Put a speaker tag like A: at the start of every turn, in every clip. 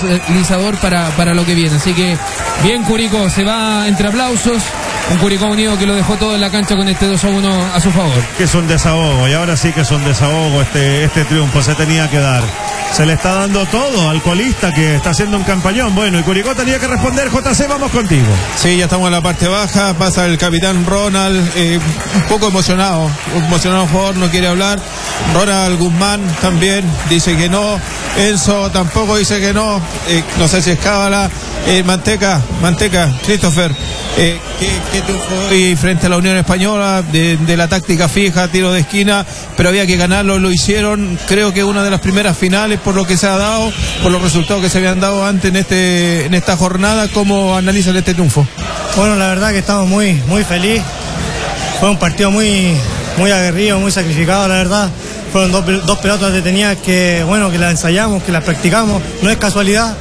A: catalizador para lo que viene. Así que bien, Curicó se va entre aplausos. Un Curicó Unido que lo dejó todo en la cancha con este 2-1 a su favor.
B: Que es un desahogo, y ahora sí que es un desahogo este triunfo, se tenía que dar. Se le está dando todo al colista que está haciendo un campañón. Bueno, y Curicó tenía que responder. JC, vamos contigo.
C: Sí, ya estamos en la parte baja, pasa el capitán Ronald, un poco emocionado el jugador, no quiere hablar. Ronald Guzmán también dice que no, Enzo tampoco dice que no, no sé si es Cábala, Manteca, Christopher, que triunfó y frente a la Unión Española de la táctica fija, tiro de esquina, pero había que ganarlo, lo hicieron. Creo que una de las primeras finales por lo que se ha dado, por los resultados que se habían dado antes en esta jornada. ¿Cómo analizan este triunfo?
D: Bueno, la verdad que estamos muy felices. Fue un partido muy aguerrido, muy sacrificado, la verdad. Fueron dos pelotas detenidas que las ensayamos, que las practicamos, no es casualidad.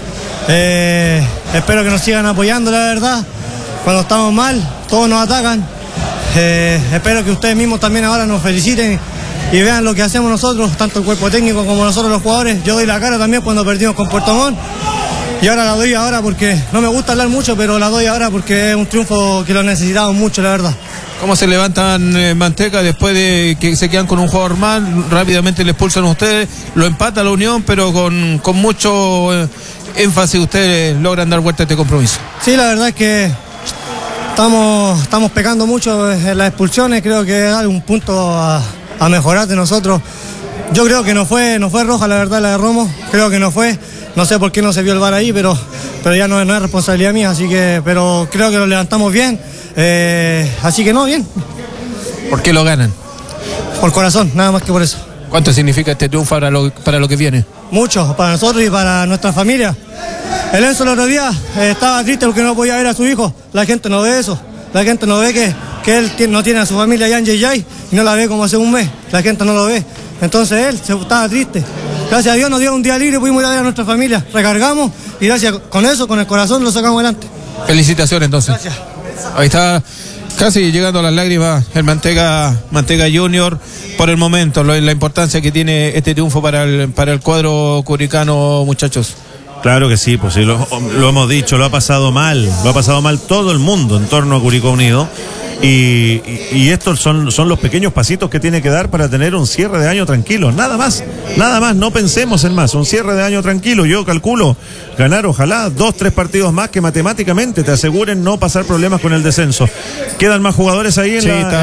D: Espero que nos sigan apoyando, la verdad. Cuando estamos mal, todos nos atacan. Espero que ustedes mismos también ahora nos feliciten y vean lo que hacemos nosotros, tanto el cuerpo técnico como nosotros los jugadores. Yo doy la cara también cuando perdimos con Puerto Montt, y ahora la doy ahora porque no me gusta hablar mucho, pero la doy ahora porque es un triunfo que lo necesitamos mucho, la verdad.
C: ¿Cómo se levantan Manteca después de que se quedan con un jugador más? Rápidamente le expulsan a ustedes, lo empata la Unión, pero con mucho énfasis ustedes logran dar vuelta a este compromiso.
D: Sí, la verdad es que estamos pecando mucho en las expulsiones. Creo que hay un punto a mejorar de nosotros. Yo creo que no fue roja, la verdad, la de Romo. Creo que no fue. No sé por qué no se vio el VAR ahí, pero ya no es responsabilidad mía, pero creo que lo levantamos bien. Así que no, bien.
C: ¿Por qué lo ganan?
D: Por corazón, nada más que por eso.
C: ¿Cuánto significa este triunfo para lo que viene?
D: Mucho, para nosotros y para nuestra familia. El Enzo el otro día estaba triste porque no podía ver a su hijo. La gente no ve eso. La gente no ve que él no tiene a su familia allá en Yeyay y no la ve como hace un mes. La gente no lo ve. Entonces él estaba triste. Gracias a Dios nos dio un día libre y pudimos ir a ver a nuestra familia. Recargamos y gracias con eso, con el corazón, lo sacamos adelante.
C: Felicitaciones entonces.
D: Gracias.
C: Ahí está casi llegando a las lágrimas el Manteca Junior por el momento, la importancia que tiene este triunfo para el cuadro curicano, muchachos.
B: Claro que sí, pues sí, lo hemos dicho, lo ha pasado mal todo el mundo en torno a Curicó Unido. Y estos son los pequeños pasitos que tiene que dar para tener un cierre de año tranquilo, nada más, no pensemos en más, un cierre de año tranquilo. Yo calculo ganar ojalá 2-3 partidos más que matemáticamente te aseguren no pasar problemas con el descenso. Quedan más jugadores ahí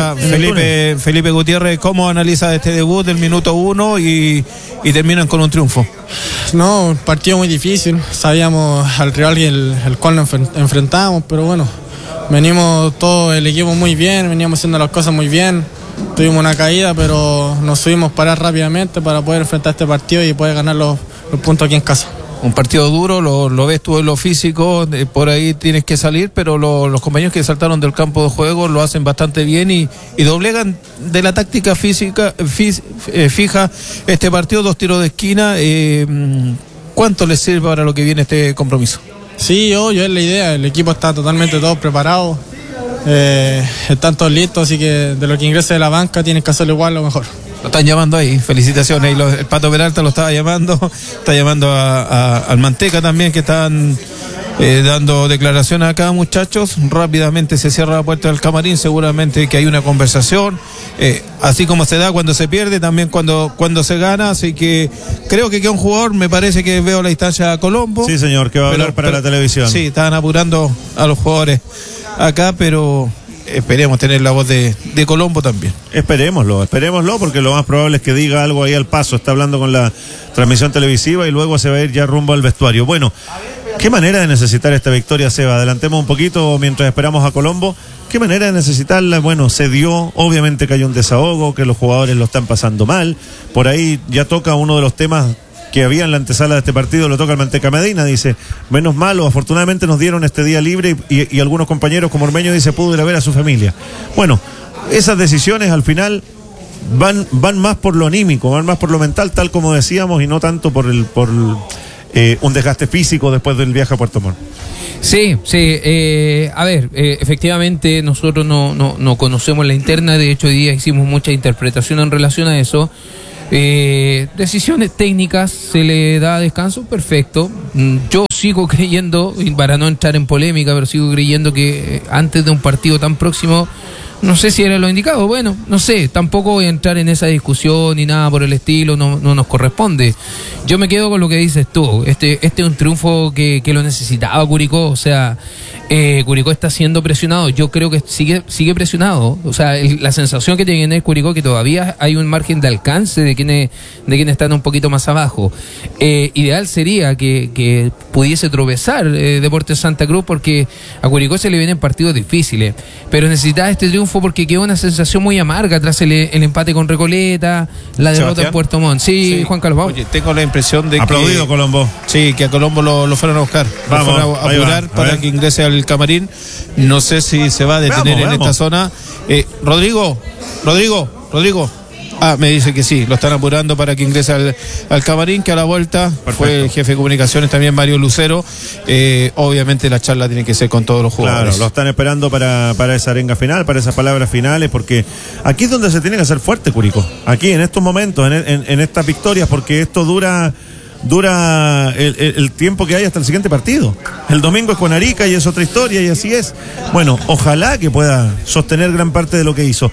B: en
C: Felipe Gutiérrez, ¿cómo analiza este debut del minuto 1 y terminan con un triunfo?
E: No, un partido muy difícil, sabíamos al rival y el cual nos enfrentamos, pero bueno, venimos todo el equipo muy bien, veníamos haciendo las cosas muy bien, tuvimos una caída, pero nos subimos parar rápidamente para poder enfrentar este partido y poder ganar los puntos aquí en casa.
C: Un partido duro, lo ves tú en lo físico, por ahí tienes que salir, pero los compañeros que saltaron del campo de juego lo hacen bastante bien y doblegan de la táctica fija este partido, 2 tiros de esquina. ¿Cuánto les sirve para lo que viene este compromiso?
E: Sí, yo es la idea, el equipo está totalmente todo preparado, están todos listos, así que de lo que ingrese de la banca tienen que hacerlo igual o mejor.
C: Lo están llamando ahí, felicitaciones. El Pato Peralta lo estaba llamando, está llamando al Manteca también, que están dando declaraciones acá, muchachos. Rápidamente se cierra la puerta del camarín, seguramente que hay una conversación, así como se da cuando se pierde, también cuando se gana. Así que creo que queda un jugador, me parece que veo la distancia a Colombo.
B: Sí, señor, que va a hablar para la televisión.
C: Sí, estaban apurando a los jugadores acá, pero esperemos tener la voz de Colombo también. Esperémoslo, porque lo más probable es que diga algo ahí al paso. Está hablando con la transmisión televisiva y luego se va a ir ya rumbo al vestuario. Bueno, qué manera de necesitar esta victoria, Seba. Adelantemos un poquito mientras esperamos a Colombo. Qué manera de necesitarla. Bueno, se dio, obviamente que hay un desahogo, que los jugadores lo están pasando mal. Por ahí ya toca uno de los temas que había en la antesala de este partido, lo toca el Manteca Medina, dice, menos malo, afortunadamente nos dieron este día libre y algunos compañeros como Ormeño dice, pudo ir a ver a su familia. Bueno, esas decisiones al final van más por lo anímico, van más por lo mental, tal como decíamos, y no tanto por un desgaste físico después del viaje a Puerto Montt.
A: Sí, a ver, efectivamente nosotros no conocemos la interna, de hecho hoy día hicimos mucha interpretación en relación a eso. Decisiones técnicas, se le da descanso, perfecto. Yo sigo creyendo, y para no entrar en polémica, pero sigo creyendo que antes de un partido tan próximo, no sé si era lo indicado. Bueno, no sé, tampoco voy a entrar en esa discusión ni nada por el estilo, no nos corresponde. Yo me quedo con lo que dices tú. Este es un triunfo que lo necesitaba Curicó. O sea, Curicó está siendo presionado. Yo creo que sigue presionado. O sea, la sensación que tiene Curicó que todavía hay un margen de alcance de quienes están un poquito más abajo. Ideal sería que pudiese tropezar Deportes Santa Cruz, porque a Curicó se le vienen partidos difíciles, pero necesitaba este triunfo porque quedó una sensación muy amarga tras el empate con Recoleta, la derrota
C: Sebastián.
A: en Puerto Montt. Sí, Juan Carlos.
C: Oye, tengo la impresión de
B: Aplaudido
C: que...
B: Colombo.
C: Sí, que a Colombo lo fueron a buscar.
B: Vamos,
C: lo fueron a
B: ahí
C: apurar
B: va, a
C: para
B: ver.
C: que ingrese al camarín. No sé si se va a detener
B: Vamos.
C: esta zona. Rodrigo. Me dice que sí, lo están apurando para que ingrese al camarín, que a la vuelta fue el jefe de comunicaciones también, Mario Lucero. Obviamente la charla tiene que ser con todos los jugadores.
B: Claro, lo están esperando para esa arenga final, para esas palabras finales, porque aquí es donde se tiene que hacer fuerte Curicó. Aquí, en estos momentos, en estas victorias, porque esto dura el tiempo que hay hasta el siguiente partido. El domingo es con Arica y es otra historia, y así es. Bueno, ojalá que pueda sostener gran parte de lo que hizo.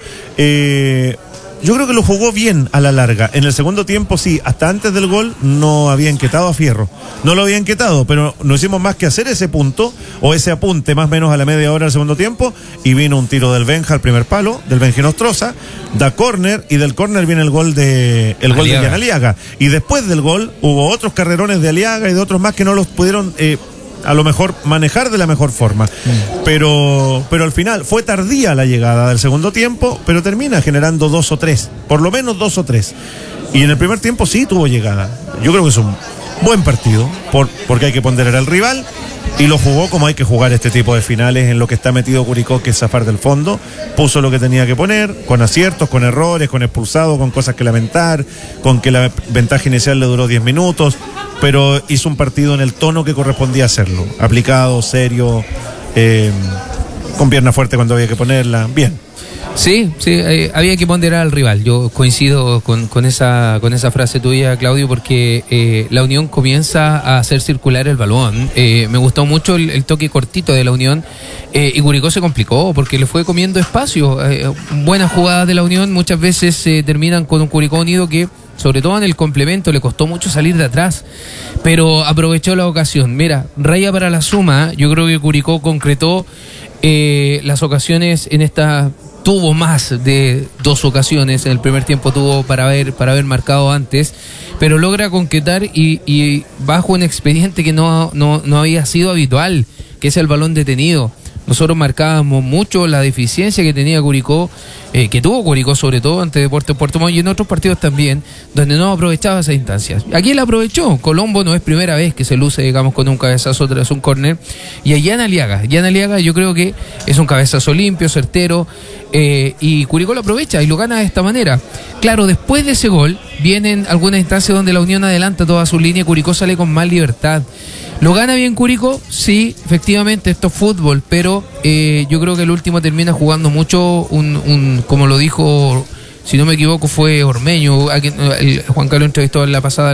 B: Yo creo que lo jugó bien a la larga. En el segundo tiempo, sí, hasta antes del gol no había inquietado a Fierro. No lo había inquietado, pero no hicimos más que hacer ese punto, o ese apunte más o menos a la media hora del segundo tiempo, y vino un tiro del Benja al primer palo, del Benji Nostroza, da córner, y del córner viene el gol de Jan Aliaga. Y después del gol hubo otros carrerones de Aliaga y de otros más que no los pudieron a lo mejor manejar de la mejor forma. Pero al final fue tardía la llegada del segundo tiempo, pero termina generando 2 o 3, por lo menos 2 o 3. Y en el primer tiempo sí tuvo llegada. Yo creo que es un buen partido, porque hay que ponderar al rival, y lo jugó como hay que jugar este tipo de finales, en lo que está metido Curicó, que es zafar del fondo. Puso lo que tenía que poner, con aciertos, con errores, con expulsados, con cosas que lamentar, con que la ventaja inicial le duró 10 minutos, pero hizo un partido en el tono que correspondía hacerlo, aplicado, serio, con pierna fuerte cuando había que ponerla, bien.
A: Sí, había que ponderar al rival. Yo coincido con esa frase tuya, Claudio, porque la Unión comienza a hacer circular el balón. Me gustó mucho el toque cortito de la Unión, y Curicó se complicó porque le fue comiendo espacio. Buenas jugadas de la Unión muchas veces terminan con un Curicó Unido que, sobre todo en el complemento, le costó mucho salir de atrás, pero aprovechó la ocasión. Mira, raya para la suma. Yo creo que Curicó concretó las ocasiones en esta. Tuvo más de 2 ocasiones. En el primer tiempo tuvo para haber marcado antes, pero logra concretar y bajo un expediente que no había sido habitual, que es el balón detenido. Nosotros marcábamos mucho la deficiencia que tenía Curicó, que tuvo Curicó sobre todo ante Deportes Puerto Montt, y en otros partidos también, donde no aprovechaba esas instancias. Aquí él aprovechó. Colombo no es primera vez que se luce, digamos, con un cabezazo tras un córner. Y a Jan Aliaga yo creo que es un cabezazo limpio, certero, y Curicó lo aprovecha y lo gana de esta manera. Claro, después de ese gol vienen algunas instancias donde la Unión adelanta toda su línea y Curicó sale con más libertad. ¿Lo gana bien Curicó? Sí, efectivamente, esto es fútbol, pero yo creo que el último termina jugando mucho como lo dijo, si no me equivoco, fue Ormeño, Juan Carlos entrevistó en la pasada,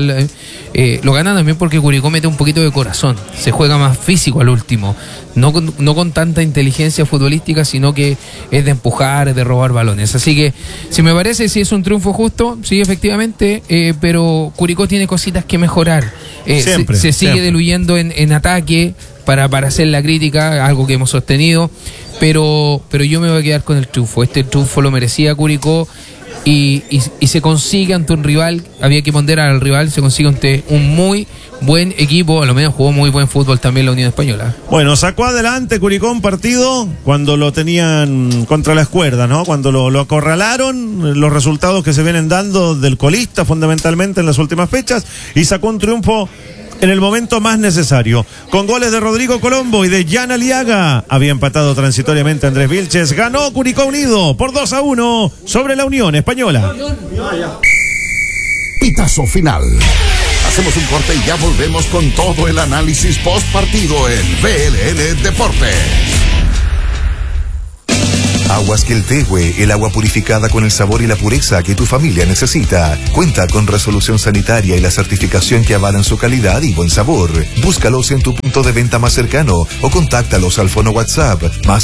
A: lo gana también porque Curicó mete un poquito de corazón, se juega más físico al último, no con tanta inteligencia futbolística, sino que es de empujar, es de robar balones. Así que, si me parece, si es un triunfo justo, sí, efectivamente, pero Curicó tiene cositas que mejorar. Se sigue diluyendo en ataque para hacer la crítica, algo que hemos sostenido, pero yo me voy a quedar con el triunfo. Este triunfo lo merecía Curicó, y se consigue ante un rival, había que ponderar al rival, se consigue ante un muy buen equipo, a lo menos jugó muy buen fútbol también la Unión Española.
B: Bueno, sacó adelante Curicó un partido cuando lo tenían contra las cuerdas, ¿no? Cuando lo acorralaron, los resultados que se vienen dando del colista fundamentalmente en las últimas fechas, y sacó un triunfo en el momento más necesario, con goles de Rodrigo Colombo y de Jan Aliaga. Había empatado transitoriamente Andrés Vilches. Ganó Curicó Unido por 2-1 sobre la Unión Española.
F: Pitazo final. Hacemos un corte y ya volvemos con todo el análisis post partido en VLN Deportes.
G: Aguas Queltehue, el agua purificada con el sabor y la pureza que tu familia necesita. Cuenta con resolución sanitaria y la certificación que avalan su calidad y buen sabor. Búscalos en tu punto de venta más cercano o contáctalos al fono WhatsApp más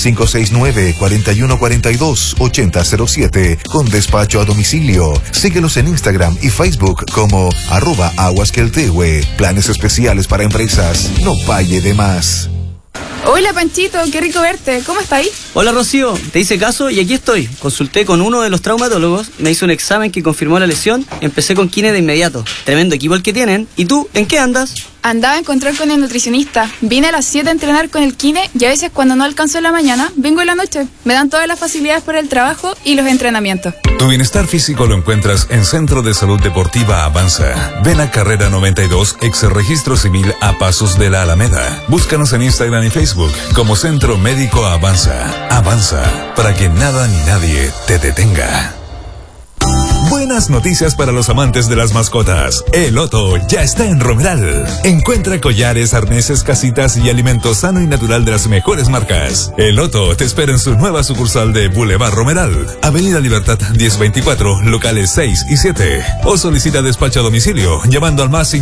G: 569-4142-8007 con despacho a domicilio. Síguelos en Instagram y Facebook como @aguasqueltehue. Planes especiales para empresas. No pague de más.
H: Hola Panchito, qué rico verte. ¿Cómo estás ahí?
I: Hola Rocío, te hice caso y aquí estoy. Consulté con uno de los traumatólogos, me hizo un examen que confirmó la lesión, empecé con kine de inmediato. Tremendo equipo el que tienen. ¿Y tú, en qué andas?
H: Andaba a encontrar con el nutricionista. Vine a las 7 a entrenar con el kine y a veces cuando no alcanzo en la mañana, vengo en la noche. Me dan todas las facilidades para el trabajo y los entrenamientos.
J: Tu bienestar físico lo encuentras en Centro de Salud Deportiva Avanza. Ven a Carrera 92, ex registro civil a pasos de la Alameda. Búscanos en Instagram y Facebook como Centro Médico Avanza. Avanza, para que nada ni nadie te detenga. Buenas noticias para los amantes de las mascotas. El Loto ya está en Romeral. Encuentra collares, arneses, casitas y alimento sano y natural de las mejores marcas. El Loto te espera en su nueva sucursal de Boulevard Romeral, Avenida Libertad 1024, locales 6 y 7. O solicita despacho a domicilio llamando al más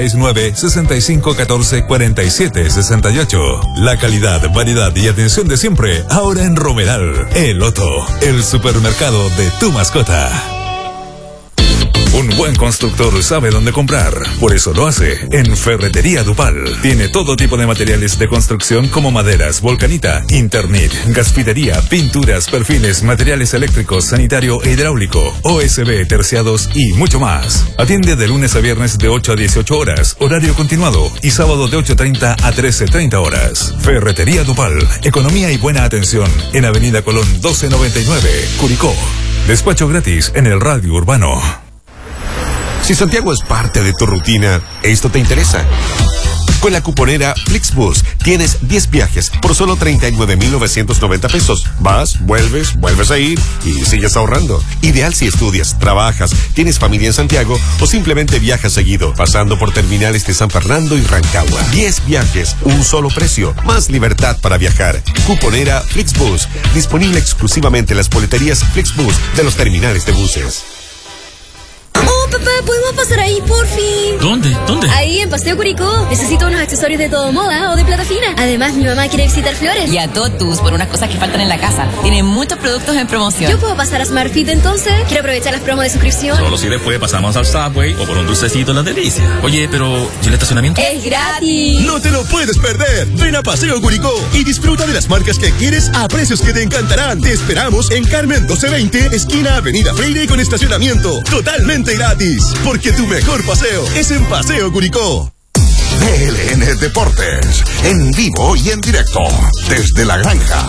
J: 569-6514-4768. La calidad, variedad y atención de siempre, ahora en Romeral. El Loto, el supermercado de tu mascota. Un buen constructor sabe dónde comprar, por eso lo hace en Ferretería Dupal. Tiene todo tipo de materiales de construcción como maderas, volcanita, Internet, gasfitería, pinturas, perfiles, materiales eléctricos, sanitario e hidráulico, OSB, terciados y mucho más. Atiende de lunes a viernes de 8 a 18 horas, horario continuado, y sábado de 8:30 a 13:30 horas. Ferretería Dupal, economía y buena atención en Avenida Colón 1299, Curicó. Despacho gratis en el radio urbano.
K: Si Santiago es parte de tu rutina, esto te interesa. Con la cuponera Flixbus tienes 10 viajes por solo 39,990 pesos. Vas, vuelves a ir y sigues ahorrando. Ideal si estudias, trabajas, tienes familia en Santiago o simplemente viajas seguido, pasando por terminales de San Fernando y Rancagua. 10 viajes, un solo precio, más libertad para viajar. Cuponera Flixbus, disponible exclusivamente en las boleterías Flixbus de los terminales de buses.
L: Papá, ¿podemos pasar ahí, por fin?
M: ¿Dónde?
L: Ahí, en Paseo Curicó. Necesito unos accesorios de todo moda o de plata fina. Además, mi mamá quiere visitar Flores.
M: Y a Totus, por unas cosas que faltan en la casa. Tienen muchos productos en promoción.
L: ¿Yo puedo pasar a SmartFit entonces? Quiero aprovechar las promos de suscripción.
M: Solo si después pasamos al Subway o por un dulcecito en la delicia. Oye, pero ¿y el estacionamiento?
L: ¡Es gratis!
N: ¡No te lo puedes perder! Ven a Paseo Curicó y disfruta de las marcas que quieres a precios que te encantarán. Te esperamos en Carmen 1220, esquina Avenida Freire, con estacionamiento totalmente gratis. Porque tu mejor paseo es en Paseo Curicó.
F: DLN Deportes, en vivo y en directo, desde la granja.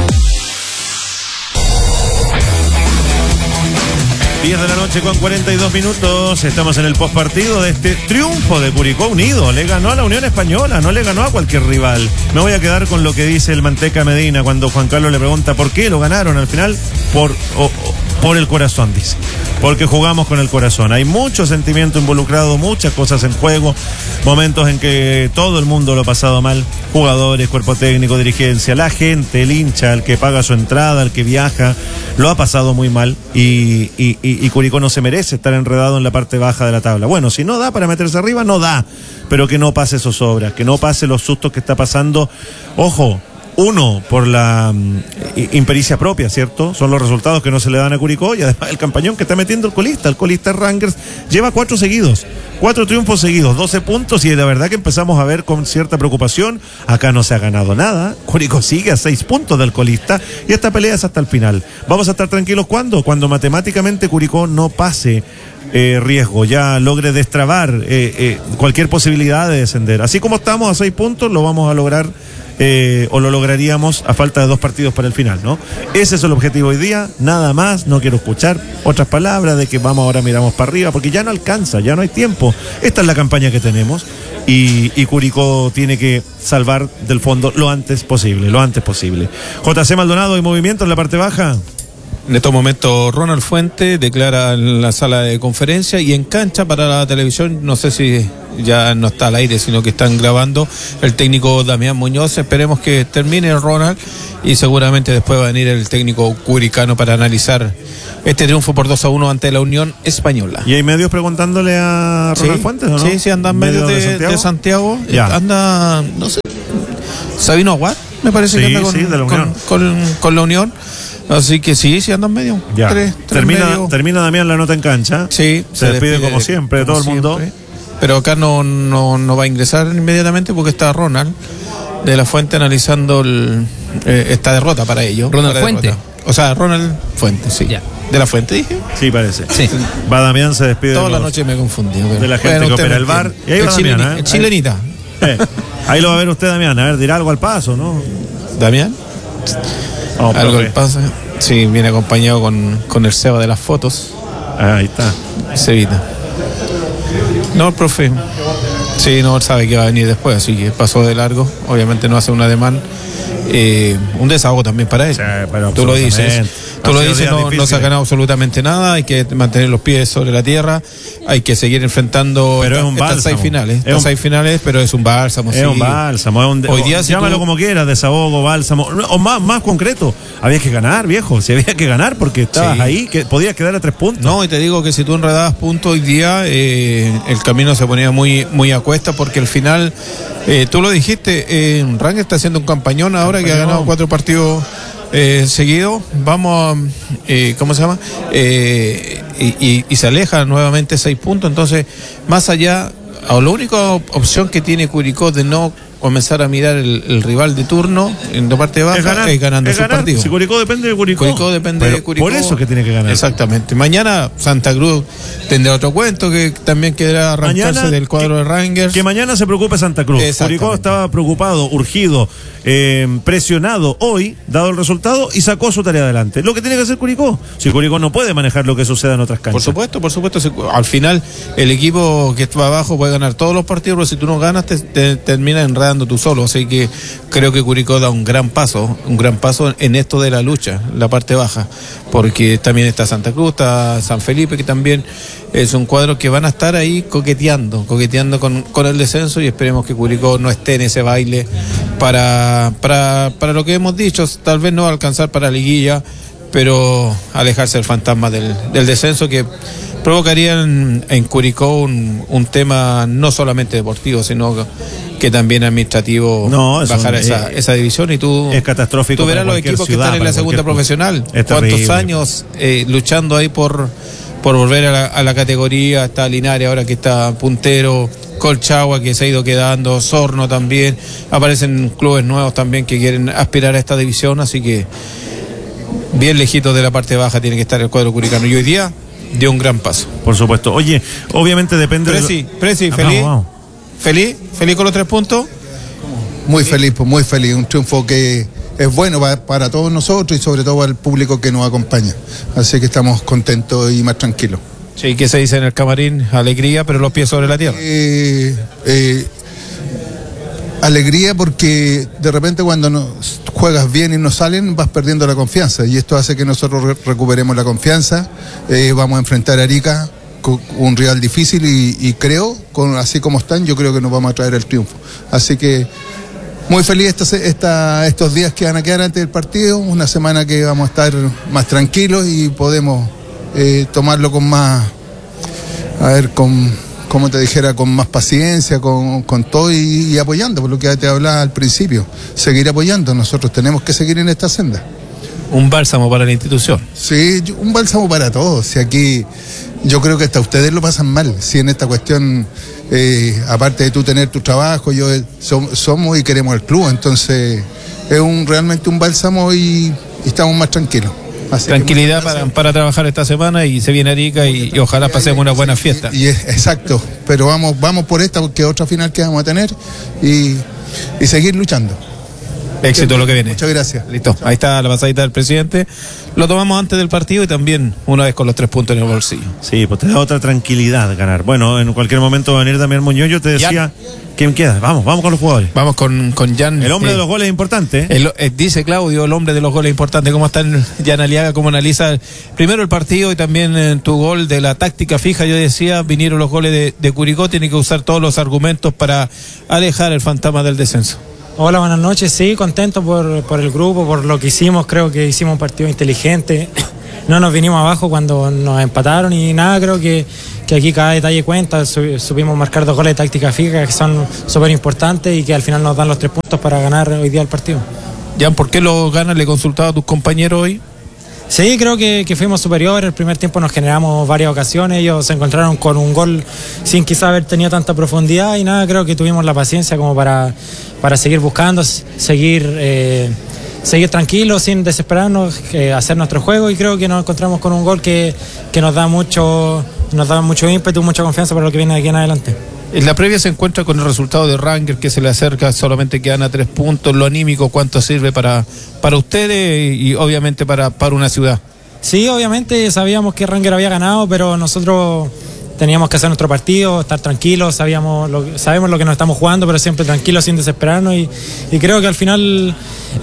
B: 10 de la noche con 42 minutos. Estamos en el postpartido de este triunfo de Curicó Unido. Le ganó a la Unión Española, no le ganó a cualquier rival. Me voy a quedar con lo que dice el Manteca Medina cuando Juan Carlos le pregunta por qué lo ganaron al final. Por el corazón, dice. Porque jugamos con el corazón. Hay mucho sentimiento involucrado, muchas cosas en juego, momentos en que todo el mundo lo ha pasado mal. Jugadores, cuerpo técnico, dirigencia, la gente, el hincha, el que paga su entrada, el que viaja, lo ha pasado muy mal y Curicó no se merece estar enredado en la parte baja de la tabla. Bueno, si no da para meterse arriba, no da, pero que no pase zozobra, que no pase los sustos que está pasando. Ojo, uno, por la impericia propia, ¿cierto? Son los resultados que no se le dan a Curicó y además el campañón que está metiendo el colista Rangers lleva 4 triunfos seguidos, 12 puntos y la verdad que empezamos a ver con cierta preocupación, acá no se ha ganado nada, Curicó sigue a 6 puntos del colista y esta pelea es hasta el final. Vamos a estar tranquilos cuando matemáticamente Curicó no pase riesgo, ya logre destrabar cualquier posibilidad de descender. Así como estamos a 6 puntos, lo vamos a lograr o lo lograríamos a falta de 2 partidos para el final, ¿no? Ese es el objetivo hoy día, nada más. No quiero escuchar otras palabras de que vamos ahora miramos para arriba, porque ya no alcanza, ya no hay tiempo. Esta es la campaña que tenemos y Curicó tiene que salvar del fondo lo antes posible. JC Maldonado, ¿hay movimiento en la parte baja?
C: En estos momentos Ronald Fuente declara en la sala de conferencia y en cancha para la televisión, no sé si ya no está al aire, sino que están grabando el técnico Damián Muñoz. Esperemos que termine Ronald y seguramente después va a venir el técnico curicano para analizar este triunfo por 2-1 ante la Unión Española.
B: ¿Y hay medios preguntándole a Ronald Fuentes o no?
C: Sí, andan medios de Santiago. Anda, no sé, Sabino Aguad, me parece que anda con la Unión. Así que sí andan medio.
B: Ya. Termina Damián la nota en cancha.
C: Sí.
B: Se despide como siempre de todo el mundo.
C: Pero acá no va a ingresar inmediatamente porque está Ronald de la Fuente analizando esta derrota para ellos.
A: ¿Ronald Fuente?
C: O sea, Ronald Fuente, sí.
A: Ya.
C: ¿De la Fuente dije?
B: Sí, parece.
A: Sí.
B: Va Damián, se despide.
C: Toda la noche me confundí.
B: De la gente que opera el bar. Y ahí va Damián,
C: el chilenita.
B: Ahí lo va a ver usted, Damián. A ver, dirá algo al paso, ¿no?
C: ¿Damián? Algo al paso. Sí, viene acompañado con el Seba de las fotos.
B: Ahí está.
C: Cevita. No, el profe. Sí, no sabe que va a venir después, así que pasó de largo. Obviamente no hace un ademán. Un desahogo también para él. Sí, tú lo dices. No se ha ganado absolutamente nada. Hay que mantener los pies sobre la tierra. Hay que seguir enfrentando estas 6 finales. Pero es un bálsamo.
B: Es un bálsamo. Hoy día, llámalo como quieras, desahogo, bálsamo. O más concreto, había que ganar, viejo. Si había que ganar porque estabas ahí, que podías quedar a 3 puntos.
C: No, y te digo que si tú enredabas puntos hoy día, el camino se ponía muy, muy a cuesta porque al final, tú lo dijiste, Rangel está haciendo un campañón ahora que ha ganado 4 partidos seguido. Vamos ¿cómo se llama? Y se aleja nuevamente 6 puntos. Entonces, más allá, la única opción que tiene Curicó de no comenzar a mirar el rival de turno en la parte baja es ganando su partido.
B: Si Curicó depende de Curicó.
C: Curicó depende de Curicó.
B: Por eso que tiene que ganar.
C: Exactamente. Mañana Santa Cruz tendrá otro cuento que también quedará arrancarse del cuadro de Rangers.
B: Que mañana se preocupe Santa Cruz. Curicó estaba preocupado, urgido, presionado hoy, dado el resultado, y sacó su tarea adelante. Lo que tiene que hacer Curicó. Si Curicó no puede manejar lo que suceda en otras canchas.
C: Por supuesto. Al final, el equipo que está abajo puede ganar todos los partidos, pero si tú no ganas, te terminas enredando tú solo. Así que creo que Curicó da un gran paso en esto de la lucha, la parte baja, porque también está Santa Cruz, está San Felipe, que también es un cuadro que van a estar ahí coqueteando con el descenso, y esperemos que Curicó no esté en ese baile para lo que hemos dicho, tal vez no alcanzar para liguilla, pero alejarse del fantasma del descenso, que provocaría en Curicó un tema no solamente deportivo, sino que también administrativo, bajar esa división. Y tú
B: es catastrófico.
C: Tú verás los equipos que están en la segunda profesional, cuántos años luchando ahí por volver a la categoría. Está Linares ahora que está puntero, Colchagua que se ha ido quedando, Sorno también, aparecen clubes nuevos también que quieren aspirar a esta división, así que bien lejitos de la parte baja tiene que estar el cuadro curicano, y hoy día dio un gran paso.
B: Por supuesto. Oye, obviamente depende
C: Presi, feliz. Vamos. ¿Feliz con los 3 puntos?
O: Muy feliz. Un triunfo que es bueno para todos nosotros y sobre todo para el público que nos acompaña. Así que estamos contentos y más tranquilos.
C: Sí, ¿qué se dice en el camarín? Alegría, pero los pies sobre la tierra.
O: Alegría porque de repente cuando juegas bien y no salen, vas perdiendo la confianza. Y esto hace que nosotros recuperemos la confianza. Vamos a enfrentar a Arica, un rival difícil, y creo, así como están, yo creo que nos vamos a traer el triunfo. Así que muy feliz estos días que van a quedar antes del partido, una semana que vamos a estar más tranquilos y podemos tomarlo con más, como te dijera, con más paciencia, con todo y apoyando, por lo que te hablaba al principio, seguir apoyando. Nosotros tenemos que seguir en esta senda.
C: Un bálsamo para la institución.
O: Sí, un bálsamo para todos. Si aquí yo creo que hasta ustedes lo pasan mal, si en esta cuestión, aparte de tú tener tu trabajo, somos y queremos el club, entonces es realmente un bálsamo y estamos más tranquilos. Así
C: tranquilidad para trabajar esta semana, y se viene Arica y ojalá pasemos una buena fiesta.
O: Exacto, pero vamos por esta, porque es otra final que vamos a tener, y seguir luchando.
C: Éxito lo que viene.
O: Muchas gracias.
C: Listo, ahí está la pasadita del presidente. Lo tomamos antes del partido y también una vez con los 3 puntos en el bolsillo.
B: Sí, pues te da otra tranquilidad ganar. Bueno, en cualquier momento va a venir Damián Muñoz. Yo te decía, ¿quién queda? Vamos con los jugadores.
C: Vamos con Jan.
B: El hombre de los goles es importante.
C: Dice Claudio, el hombre de los goles es importante. ¿Cómo está Jan Aliaga? ¿Cómo analiza primero el partido y también tu gol de la táctica fija? Yo decía, vinieron los goles de Curicó, tiene que usar todos los argumentos para alejar el fantasma del descenso.
E: Hola, buenas noches. Sí, contento por el grupo, por lo que hicimos. Creo que hicimos un partido inteligente. No nos vinimos abajo cuando nos empataron y nada, creo que aquí cada detalle cuenta. Supimos marcar 2 goles de táctica fija que son súper importantes y que al final nos dan los 3 puntos para ganar hoy día el partido.
C: Jan, ¿por qué lo ganas? ¿Le consultaba a tus compañeros hoy?
E: Sí, creo que fuimos superiores. El primer tiempo nos generamos varias ocasiones. Ellos se encontraron con un gol sin quizá haber tenido tanta profundidad y nada, creo que tuvimos la paciencia como para seguir buscando, seguir tranquilos, sin desesperarnos, hacer nuestro juego, y creo que nos encontramos con un gol que nos da mucho ímpetu, mucha confianza para lo que viene de aquí en adelante.
C: En la previa se encuentra con el resultado de Rangers que se le acerca, solamente quedan a 3 puntos. Lo anímico, ¿cuánto sirve para ustedes y obviamente para una ciudad?
E: Sí, obviamente sabíamos que Rangers había ganado, pero nosotros teníamos que hacer nuestro partido, estar tranquilos, sabemos lo que nos estamos jugando, pero siempre tranquilos, sin desesperarnos, y creo que al final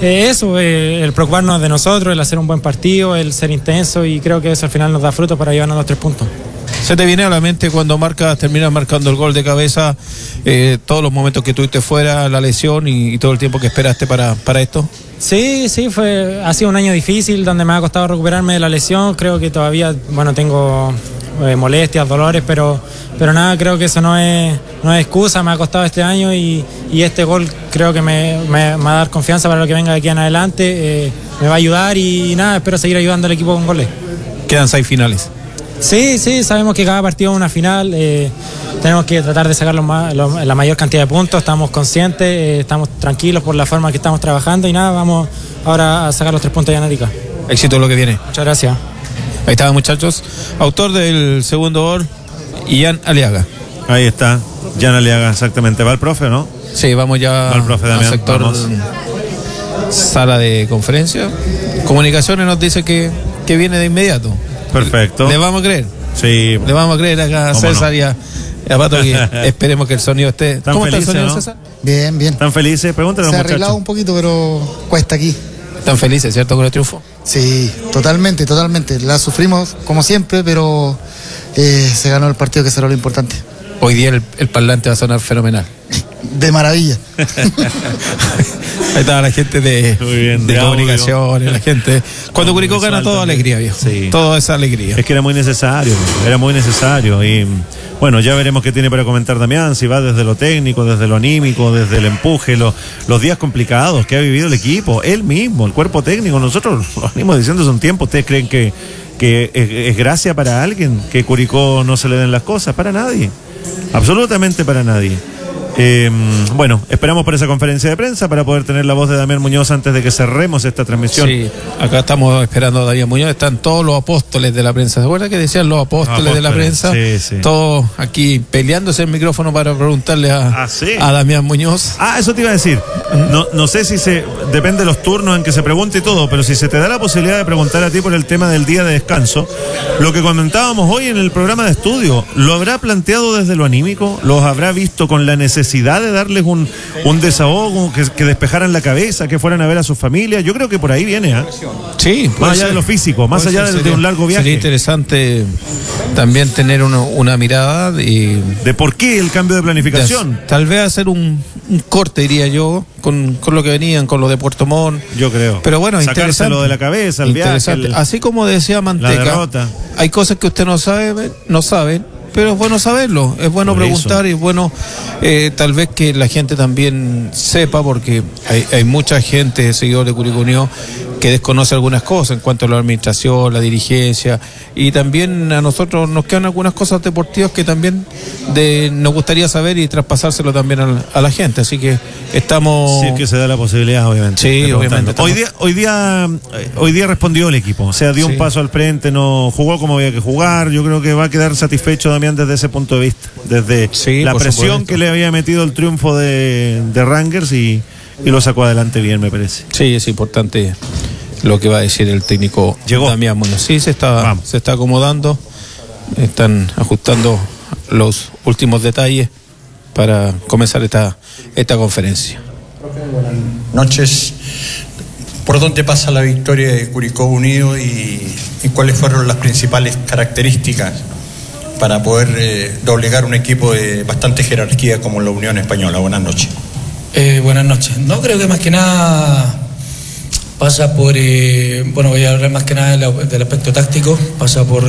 E: el preocuparnos de nosotros, el hacer un buen partido, el ser intenso, y creo que eso al final nos da frutos para llevarnos los 3 puntos.
C: ¿Se te viene a la mente cuando terminas marcando el gol de cabeza, todos los momentos que tuviste fuera, la lesión y todo el tiempo que esperaste para esto?
E: Sí, ha sido un año difícil donde me ha costado recuperarme de la lesión. Creo que todavía, tengo molestias, dolores, pero nada, creo que eso no es excusa. Me ha costado este año y este gol creo que me va a dar confianza para lo que venga de aquí en adelante. Me va a ayudar y nada, espero seguir ayudando al equipo con goles.
C: Quedan 6 finales.
E: Sí, sabemos que cada partido es una final. Tenemos que tratar de sacar la mayor cantidad de puntos. Estamos conscientes, estamos tranquilos por la forma que estamos trabajando y nada, vamos ahora a sacar los 3 puntos de Anarica.
C: Éxito en lo que viene.
E: Muchas gracias.
C: Ahí está, muchachos. Autor del segundo gol, Jan Aliaga.
B: Ahí está, Jan Aliaga, exactamente. ¿Va el profe o no?
C: Sí, vamos ya
B: al
C: sector sala de conferencia. Comunicaciones nos dice que viene de inmediato.
B: Perfecto.
C: ¿Le vamos a creer?
B: Sí.
C: Le vamos a creer acá a César y a Pato, que esperemos que el sonido esté.
B: ¿Cómo
C: está el sonido,
B: ¿no?
C: César?
P: Bien.
B: ¿Están felices? Pregúntale a los muchachos.
P: Se ha arreglado un poquito, pero cuesta aquí.
C: ¿Están felices, cierto, con el triunfo?
P: Sí, totalmente. La sufrimos como siempre, pero se ganó el partido, que será lo importante.
C: Hoy día el parlante va a sonar fenomenal.
P: De maravilla.
C: Ahí estaba la gente de comunicaciones, la gente. Cuando Curicó gana, toda alegría, viejo. Sí. Toda esa alegría.
B: Es que era muy necesario. Y bueno, ya veremos qué tiene para comentar Damián, si va desde lo técnico, desde lo anímico, desde el empuje, los días complicados que ha vivido el equipo, él mismo, el cuerpo técnico. Nosotros lo venimos diciendo hace un tiempo. ¿Ustedes creen que es gracia para alguien que Curicó no se le den las cosas? Para nadie. Absolutamente para nadie. Bueno, esperamos por esa conferencia de prensa para poder tener la voz de Damián Muñoz antes de que cerremos esta transmisión.
C: Sí, acá estamos esperando a Damián Muñoz. Están todos los apóstoles de la prensa. ¿Se acuerdan que decían los apóstoles de la prensa?
B: Sí.
C: Todos aquí peleándose el micrófono para preguntarle a Damián Muñoz.
B: Eso te iba a decir. No sé si depende de los turnos en que se pregunte y todo, pero si se te da la posibilidad de preguntar a ti por el tema del día de descanso, lo que comentábamos hoy en el programa de estudio, ¿lo habrá planteado desde lo anímico? ¿Los habrá visto con la necesidad de darles un desahogo, que despejaran la cabeza, que fueran a ver a sus familias? Yo creo que por ahí viene,
C: Sí,
B: más allá de lo físico, más allá de un largo viaje.
C: Sería interesante también tener una mirada
B: de por qué el cambio de planificación.
C: Tal vez hacer un corte, diría yo, con lo que venían, con lo de Puerto Montt.
B: Yo creo.
C: Pero bueno,
B: sacárselo de la cabeza, el viaje.
C: Así como decía Manteca, hay cosas que usted no sabe, pero es bueno saberlo, es bueno preguntar y es bueno tal vez que la gente también sepa, porque hay mucha gente, seguidores de Curicó Unido, que desconoce algunas cosas en cuanto a la administración, la dirigencia, y también a nosotros nos quedan algunas cosas deportivas que también nos gustaría saber y traspasárselo también a la gente, así que estamos...
B: Sí, que se da la posibilidad, obviamente.
C: Sí, obviamente.
B: Hoy día respondió el equipo, o sea, dio un paso al frente, no jugó como había que jugar. Yo creo que va a quedar satisfecho Damián desde ese punto de vista, desde la presión que le había metido el triunfo de Rangers y y lo sacó adelante bien, me parece.
C: Sí, es importante lo que va a decir el técnico Damián Muñoz. Sí, se está acomodando, están ajustando los últimos detalles para comenzar esta conferencia.
Q: Buenas noches. ¿Por dónde pasa la victoria de Curicó Unido y cuáles fueron las principales características para poder doblegar un equipo de bastante jerarquía como la Unión Española? Buenas noches.
R: Buenas noches. No, creo que más que nada pasa por, voy a hablar más que nada del aspecto táctico, pasa por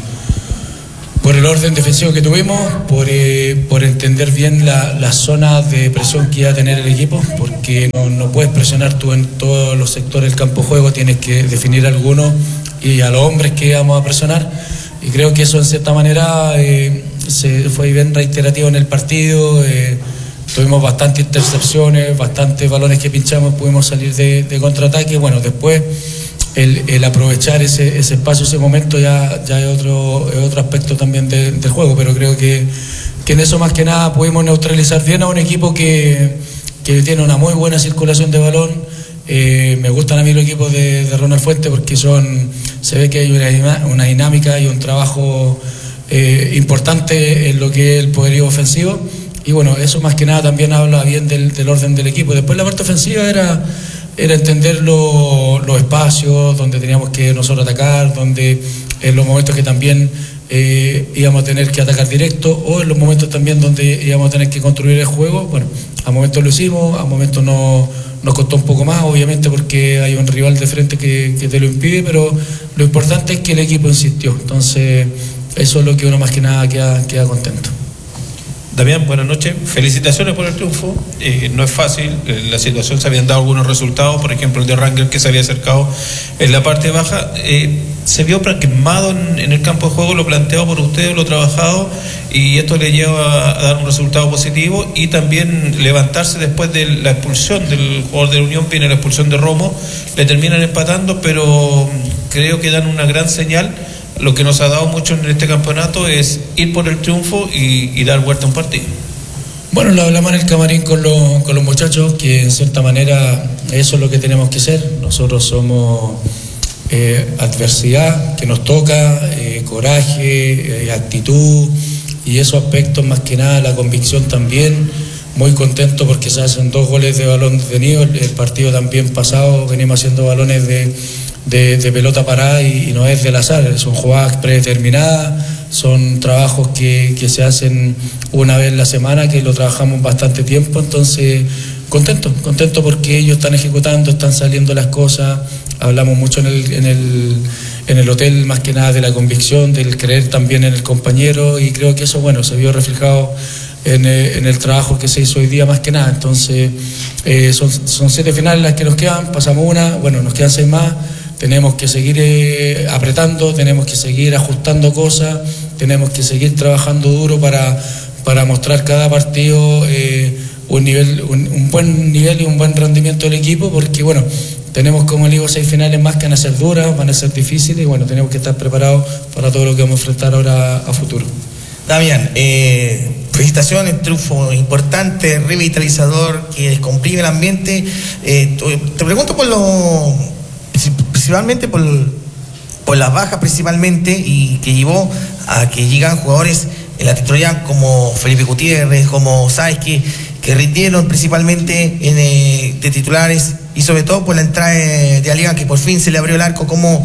R: el orden defensivo que tuvimos, por entender bien la zona de presión que iba a tener el equipo, porque no puedes presionar tú en todos los sectores del campo de juego, tienes que definir algunos y a los hombres que vamos a presionar, y creo que eso en cierta manera se fue bien reiterativo en el partido. Tuvimos bastantes intercepciones, bastantes balones que pinchamos, pudimos salir de contraataque. Bueno, después el aprovechar ese espacio, ese momento ya es otro aspecto también del juego, pero creo que en eso más que nada pudimos neutralizar bien a un equipo que tiene una muy buena circulación de balón. Me gustan a mí los equipos de Ronald Fuentes porque se ve que hay una dinámica y un trabajo importante en lo que es el poderío ofensivo. Y bueno, eso más que nada también habla bien del orden del equipo. Después la parte ofensiva era entender los espacios donde teníamos que nosotros atacar, donde en los momentos que también íbamos a tener que atacar directo, o en los momentos también donde íbamos a tener que construir el juego. Bueno, a momentos lo hicimos, a momentos nos costó un poco más, obviamente porque hay un rival de frente que te lo impide, pero lo importante es que el equipo insistió. Entonces eso es lo que uno más que nada queda contento.
C: Damián, buenas noches. Felicitaciones por el triunfo. No es fácil, la situación, se habían dado algunos resultados, por ejemplo el de Rangel que se había acercado en la parte baja. Se vio pragmado en el campo de juego, lo planteado por ustedes, lo trabajado, y esto le lleva a dar un resultado positivo y también levantarse después de la expulsión del jugador de la Unión. Viene la expulsión de Romo, le terminan empatando, pero creo que dan una gran señal. Lo que nos ha dado mucho en este campeonato es ir por el triunfo y dar vuelta a un partido.
R: Bueno, lo hablamos en el camarín con los muchachos, que en cierta manera eso es lo que tenemos que ser. Nosotros somos adversidad que nos toca, coraje, actitud, y esos aspectos más que nada, la convicción también. Muy contento porque se hacen 2 goles de balón detenido. El partido también pasado venimos haciendo balones de pelota parada y no es del azar, son jugadas predeterminadas, son trabajos que se hacen una vez en la semana, que lo trabajamos bastante tiempo. Entonces contento porque ellos están ejecutando, están saliendo las cosas. Hablamos mucho en el hotel más que nada de la convicción, del creer también en el compañero, y creo que eso, bueno, se vio reflejado en el trabajo que se hizo hoy día más que nada. Entonces son 7 finales las que nos quedan, pasamos una, bueno, nos quedan 6 más. Tenemos que seguir apretando, tenemos que seguir ajustando cosas, tenemos que seguir trabajando duro para mostrar cada partido un buen nivel y un buen rendimiento del equipo, porque bueno, tenemos, como le digo, 6 finales más que van a ser duras, van a ser difíciles, y bueno, tenemos que estar preparados para todo lo que vamos a enfrentar ahora a futuro.
S: Damián, felicitaciones, triunfo importante, revitalizador, que descomprime el ambiente. Te pregunto principalmente por las bajas principalmente, y que llevó a que llegan jugadores en la titularidad como Felipe Gutiérrez, como Sáez, que rindieron principalmente de titulares, y sobre todo por la entrada de Aliaga, que por fin se le abrió el arco. Como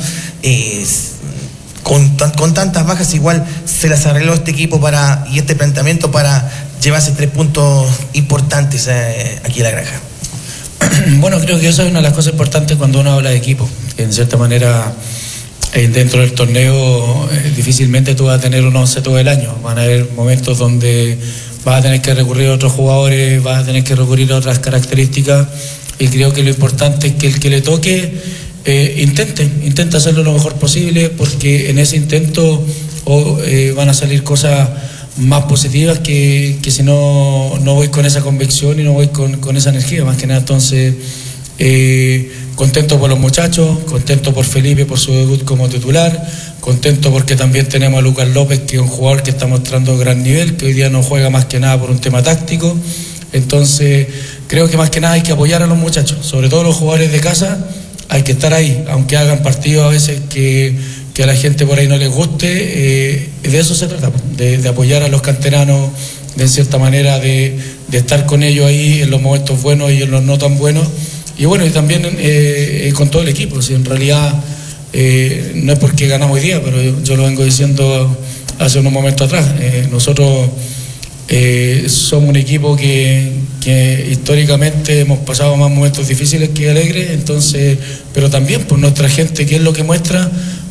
S: con tantas bajas igual se las arregló este equipo y este planteamiento para llevarse 3 puntos importantes aquí a la granja.
R: Bueno, creo que eso es una de las cosas importantes cuando uno habla de equipo, que en cierta manera dentro del torneo difícilmente tú vas a tener un 11 todo el año. Van a haber momentos donde vas a tener que recurrir a otros jugadores, vas a tener que recurrir a otras características, y creo que lo importante es que el que le toque intenta hacerlo lo mejor posible, porque en ese intento van a salir cosas más positivas que si no voy con esa convicción y no voy con esa energía, más que nada. Entonces contento por los muchachos, contento por Felipe por su debut como titular, contento porque también tenemos a Lucas López, que es un jugador que está mostrando gran nivel, que hoy día no juega más que nada por un tema táctico. Entonces creo que más que nada hay que apoyar a los muchachos, sobre todo los jugadores de casa, hay que estar ahí, aunque hagan partidos a veces que a la gente por ahí no les guste, de eso se trata, de apoyar a los canteranos, de en cierta manera de estar con ellos ahí en los momentos buenos y en los no tan buenos, y bueno, y también con todo el equipo. Si en realidad no es porque ganamos hoy día, pero yo lo vengo diciendo hace unos momentos atrás, nosotros somos un equipo que históricamente hemos pasado más momentos difíciles que alegres, entonces, pero también por nuestra gente, ¿qué es lo que muestra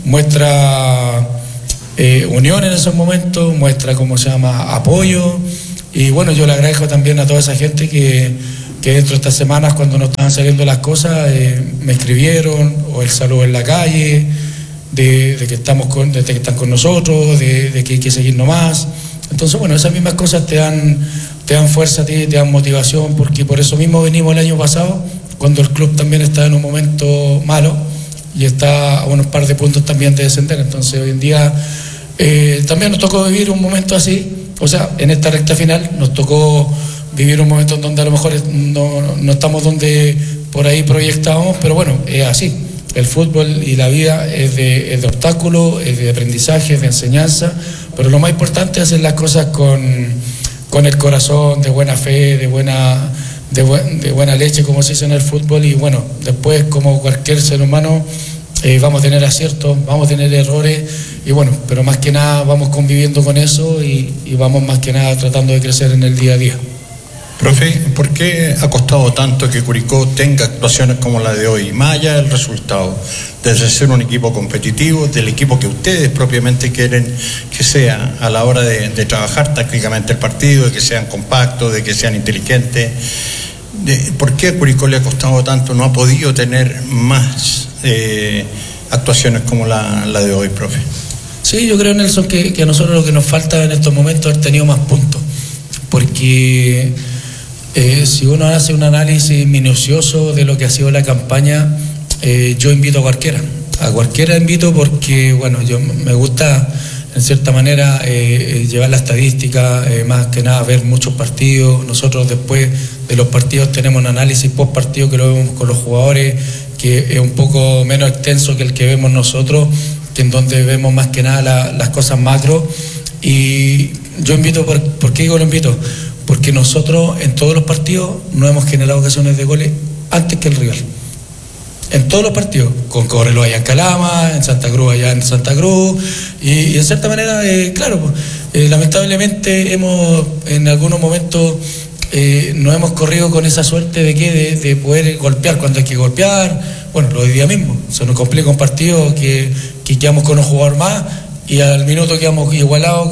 R: unión en esos momentos, muestra apoyo, y bueno, yo le agradezco también a toda esa gente que dentro de estas semanas, cuando no estaban saliendo las cosas, me escribieron, o el saludo en la calle, de que están con nosotros, de que hay que seguir nomás. Entonces, bueno, esas mismas cosas te dan fuerza a ti, te dan motivación, porque por eso mismo venimos el año pasado, cuando el club también está en un momento malo y está a unos par de puntos también de descender. Entonces, hoy en día también nos tocó vivir un momento así, o sea, en esta recta final nos tocó vivir un momento en donde a lo mejor no estamos donde por ahí proyectábamos, pero bueno, es así. El fútbol y la vida es de obstáculos, es de aprendizaje, es de enseñanza, pero lo más importante es hacer las cosas con el corazón, de buena fe, de buena leche, como se dice en el fútbol, y bueno, después, como cualquier ser humano, vamos a tener aciertos, vamos a tener errores, y bueno, pero más que nada vamos conviviendo con eso y vamos más que nada tratando de crecer en el día a día.
Q: Profe, ¿por qué ha costado tanto que Curicó tenga actuaciones como la de hoy, más allá del resultado, desde ser un equipo competitivo, del equipo que ustedes propiamente quieren que sea a la hora de trabajar tácticamente el partido, de que sean compactos, de que sean inteligentes? ¿Por qué a Curicó le ha costado tanto, no ha podido tener más actuaciones como la de hoy, profe?
R: Sí, yo creo, Nelson, que a nosotros lo que nos falta en estos momentos es haber tenido más puntos, porque si uno hace un análisis minucioso de lo que ha sido la campaña, yo invito a cualquiera invito, porque bueno, yo me gusta en cierta manera llevar la estadística, más que nada ver muchos partidos. Nosotros después de los partidos tenemos un análisis post partido que lo vemos con los jugadores, que es un poco menos extenso que el que vemos nosotros, que en donde vemos más que nada las cosas macro. Y yo invito, ¿por qué digo lo invito? Porque nosotros en todos los partidos no hemos generado ocasiones de goles antes que el rival. En todos los partidos, con Cobreloa allá en Calama, en Santa Cruz allá en Santa Cruz, y en cierta manera, claro, lamentablemente en algunos momentos no hemos corrido con esa suerte de poder golpear cuando hay que golpear. Bueno, lo de día mismo, se nos complica un partido que quedamos con un jugador más y al minuto quedamos igualados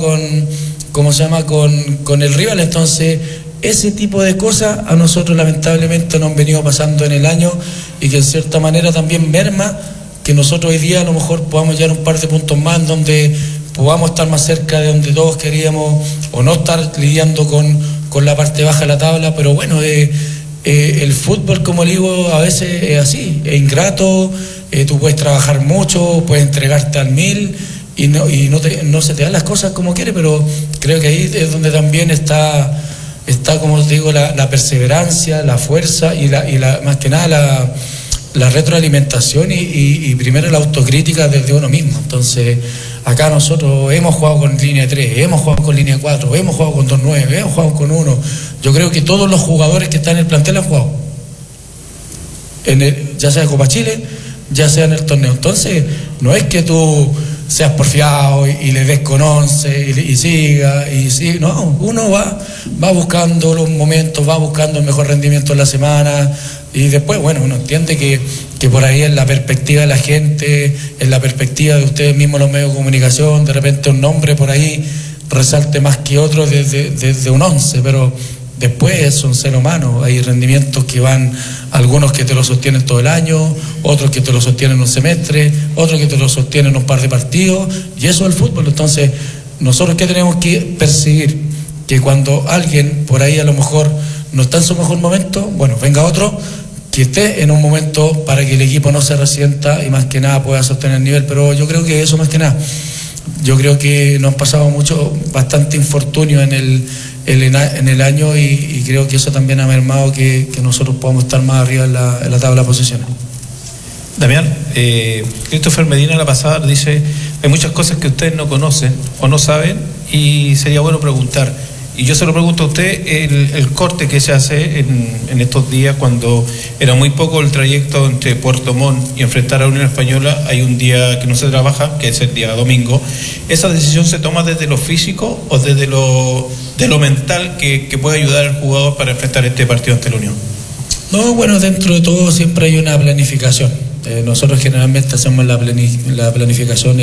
R: con el rival. Entonces, ese tipo de cosas a nosotros lamentablemente nos han venido pasando en el año, y que en cierta manera también merma que nosotros hoy día a lo mejor podamos llegar un par de puntos más en donde podamos estar más cerca de donde todos queríamos, o no estar lidiando con la parte baja de la tabla. Pero bueno, el fútbol, como le digo, a veces es así, es ingrato, tú puedes trabajar mucho, puedes entregarte al 1000 y no se te dan las cosas como quieres, pero creo que ahí es donde también está como os digo, la perseverancia, la fuerza y más que nada la retroalimentación y primero la autocrítica desde uno mismo. Entonces, acá nosotros hemos jugado con línea 3, hemos jugado con línea 4, hemos jugado con 2-9, hemos jugado con 1. Yo creo que todos los jugadores que están en el plantel han jugado, ya sea en Copa Chile, ya sea en el torneo. Entonces, no es que tú seas porfiado y le des con 11 y siga, no, uno va buscando los momentos, va buscando el mejor rendimiento en la semana, y después, bueno, uno entiende que por ahí en la perspectiva de la gente, en la perspectiva de ustedes mismos los medios de comunicación, de repente un nombre por ahí resalte más que otro desde un 11, pero después son seres humanos, hay rendimientos que van, algunos que te lo sostienen todo el año, otros que te lo sostienen un semestre, otros que te lo sostienen un par de partidos, y eso es el fútbol. Entonces, nosotros ¿qué tenemos que percibir? Que cuando alguien por ahí a lo mejor no está en su mejor momento, bueno, venga otro que esté en un momento para que el equipo no se resienta y más que nada pueda sostener el nivel. Pero yo creo que eso más que nada, yo creo que nos han pasado bastante infortunio en el año y creo que eso también ha mermado que nosotros podamos estar más arriba en la tabla de posiciones.
T: Damián, Christopher Medina la pasada dice, hay muchas cosas que ustedes no conocen o no saben y sería bueno preguntar. Y yo se lo pregunto a usted, el corte que se hace en estos días cuando era muy poco el trayecto entre Puerto Montt y enfrentar a Unión Española, hay un día que no se trabaja, que es el día domingo. ¿Esa decisión se toma desde lo físico o desde lo mental que puede ayudar al jugador para enfrentar este partido ante la Unión?
R: No, bueno, dentro de todo siempre hay una planificación. Nosotros generalmente hacemos la planificación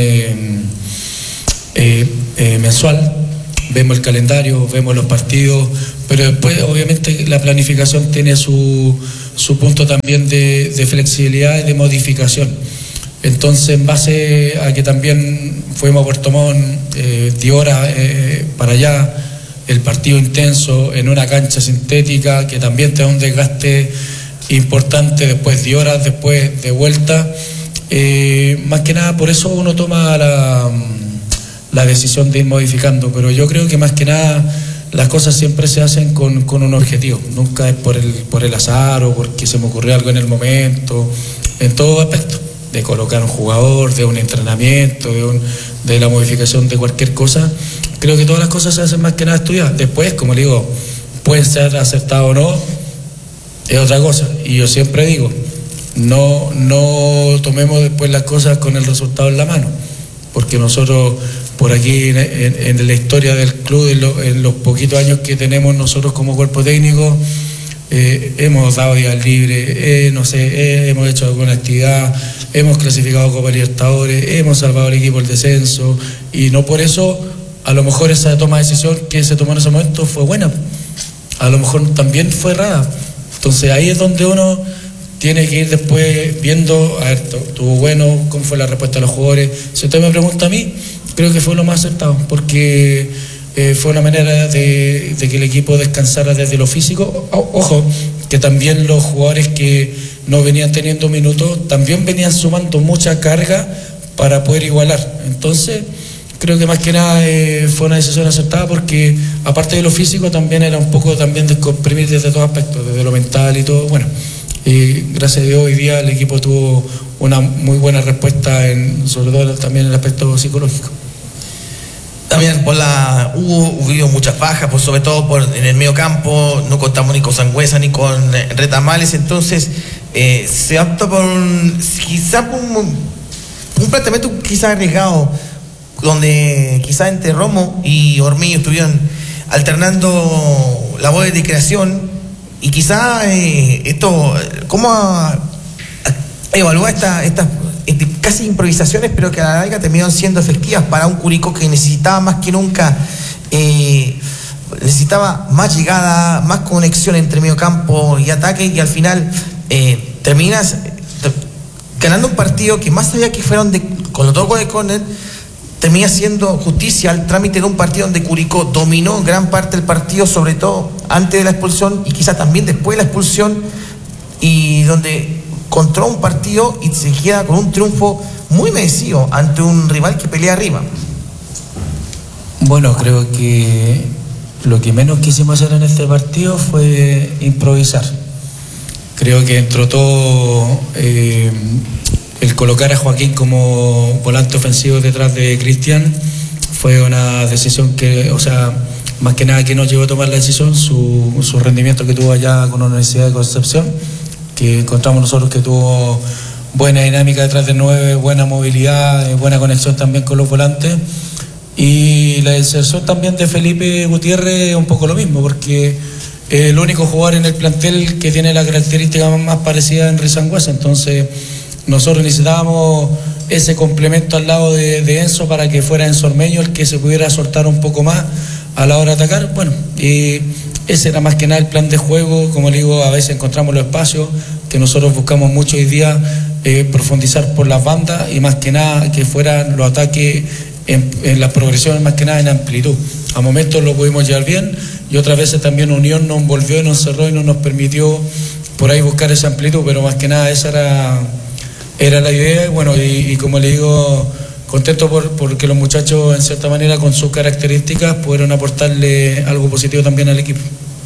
R: mensual. Vemos el calendario, vemos los partidos, pero después obviamente la planificación tiene su punto también de flexibilidad y de modificación. Entonces, en base a que también fuimos a Puerto Montt, 10 horas para allá, el partido intenso en una cancha sintética que también te da un desgaste importante, después 10 horas, después de vuelta. Más que nada, por eso uno toma la decisión de ir modificando, pero yo creo que más que nada las cosas siempre se hacen con un objetivo, nunca es por el azar o porque se me ocurrió algo en el momento, en todo aspecto, de colocar un jugador, de un entrenamiento, de la modificación de cualquier cosa. Creo que todas las cosas se hacen más que nada estudiadas. Después, como le digo, pueden ser acertados o no, es otra cosa, y yo siempre digo, no tomemos después las cosas con el resultado en la mano, porque nosotros por aquí en la historia del club, en los poquitos años que tenemos nosotros como cuerpo técnico, hemos dado días libres, hemos hecho alguna actividad, hemos clasificado Copa Libertadores, hemos salvado al equipo del descenso, y no por eso a lo mejor esa toma de decisión que se tomó en ese momento fue buena, a lo mejor también fue errada. Entonces ahí es donde uno tiene que ir después viendo, a ver, estuvo bueno, cómo fue la respuesta de los jugadores. Si usted me pregunta a mí, creo que fue lo más acertado, porque fue una manera de que el equipo descansara desde lo físico. Ojo, que también los jugadores que no venían teniendo minutos, también venían sumando mucha carga para poder igualar. Entonces, creo que más que nada fue una decisión acertada, porque aparte de lo físico también era un poco también descomprimir desde todos aspectos, desde lo mental y todo. Bueno, y gracias a Dios hoy día el equipo tuvo una muy buena respuesta, sobre todo también en el aspecto psicológico.
S: También hubo muchas bajas, pues sobre todo en el medio campo, no contamos ni con Sangüesa ni con Retamales, entonces se opta por un planteamiento quizás arriesgado, donde quizás entre Romo y Ormeño estuvieron alternando labores de creación, y quizás ¿cómo evalúa estas casi improvisaciones, pero que a la larga terminaron siendo efectivas para un Curicó que necesitaba más que nunca, necesitaba más llegada, más conexión entre medio campo y ataque, y al final terminas ganando un partido que, más allá que fueron con los 2 goles de córner, termina siendo justicia al trámite de un partido donde Curicó dominó gran parte del partido, sobre todo antes de la expulsión y quizá también después de la expulsión, y donde encontró un partido y se queda con un triunfo muy merecido ante un rival que pelea arriba.
R: Bueno, creo que lo que menos quisimos hacer en este partido fue improvisar. Creo que entró todo el colocar a Joaquín como volante ofensivo detrás de Cristian fue una decisión que, más que nada que nos llevó a tomar la decisión, su rendimiento que tuvo allá con la Universidad de Concepción, que encontramos nosotros que tuvo buena dinámica detrás de 9, buena movilidad, buena conexión también con los volantes, y la inserción también de Felipe Gutiérrez un poco lo mismo, porque es el único jugador en el plantel que tiene la característica más parecida a Henry Sangüesa. Entonces nosotros necesitábamos ese complemento al lado de Enzo para que fuera Enzo Ormeño el que se pudiera soltar un poco más a la hora de atacar. Bueno, y ese era más que nada el plan de juego. Como le digo, a veces encontramos los espacios que nosotros buscamos mucho hoy día, profundizar por las bandas, y más que nada que fueran los ataques en las progresiones, más que nada en amplitud. A momentos lo pudimos llevar bien, y otras veces también Unión nos envolvió y nos cerró y no nos permitió por ahí buscar esa amplitud, pero más que nada esa era la idea. Bueno, y como le digo, contento porque los muchachos, en cierta manera, con sus características, pudieron aportarle algo positivo también al equipo.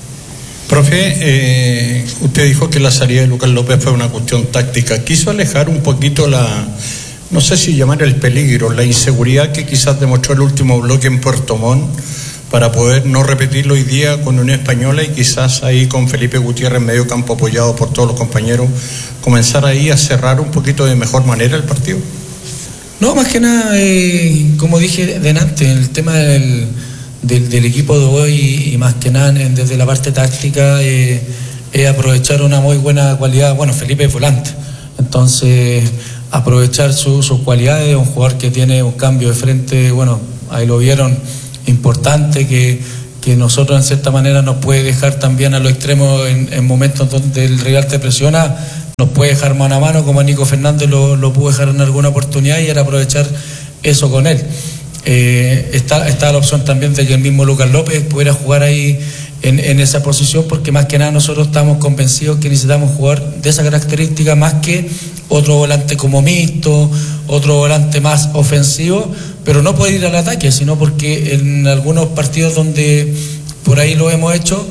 Q: Profe, usted dijo que la salida de Lucas López fue una cuestión táctica. Quiso alejar un poquito no sé si llamar el peligro, la inseguridad que quizás demostró el último bloque en Puerto Montt, para poder no repetirlo hoy día con Unión Española y quizás ahí con Felipe Gutiérrez en medio campo apoyado por todos los compañeros, comenzar ahí a cerrar un poquito de mejor manera el partido.
R: No, más que nada, como dije delante, el tema del equipo de hoy y más que nada desde la parte táctica es aprovechar una muy buena cualidad. Bueno, Felipe es volante, entonces aprovechar sus cualidades, un jugador que tiene un cambio de frente, bueno, ahí lo vieron, importante, que nosotros en cierta manera nos puede dejar también a los extremos en momentos donde el rival te presiona, nos puede dejar mano a mano, como a Nico Fernández lo pudo dejar en alguna oportunidad, y era aprovechar eso con él. Está la opción también de que el mismo Lucas López pudiera jugar ahí en esa posición, porque más que nada nosotros estamos convencidos que necesitamos jugar de esa característica más que otro volante como mixto, otro volante más ofensivo, pero no puede ir al ataque, sino porque en algunos partidos donde por ahí lo hemos hecho,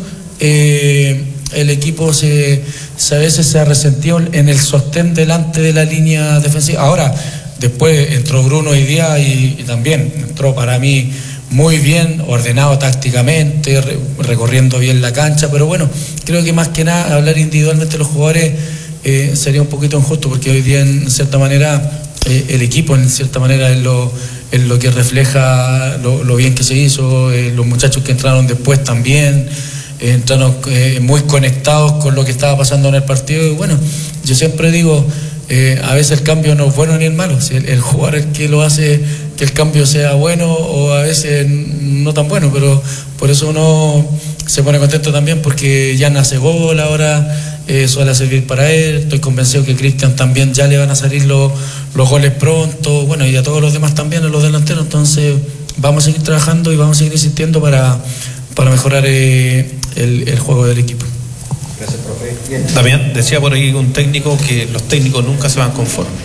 R: el equipo a veces se ha resentido en el sostén delante de la línea defensiva. Ahora, después entró Bruno hoy día y también entró para mí muy bien, ordenado tácticamente, recorriendo bien la cancha, pero bueno, creo que más que nada hablar individualmente de los jugadores sería un poquito injusto, porque hoy día en cierta manera el equipo en cierta manera es lo que refleja lo bien que se hizo, los muchachos que entraron después también entraron muy conectados con lo que estaba pasando en el partido. Y bueno, yo siempre digo, a veces el cambio no es bueno ni es malo, si el jugador es el que lo hace que el cambio sea bueno, o a veces no tan bueno, pero por eso uno se pone contento también, porque ya nace gol ahora, suele servir para él. Estoy convencido que Cristian también ya le van a salir los goles pronto, bueno, y a todos los demás también, a los delanteros. Entonces vamos a seguir trabajando y vamos a seguir insistiendo para mejorar el juego del equipo.
T: Gracias, profe. Damián, decía por ahí un técnico que los técnicos nunca se van conformes.